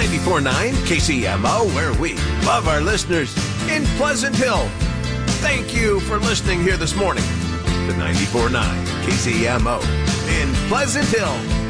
94.9 KCMO, where we love our listeners in Pleasant Hill. Thank you for listening here this morning to 94.9 KCMO in Pleasant Hill.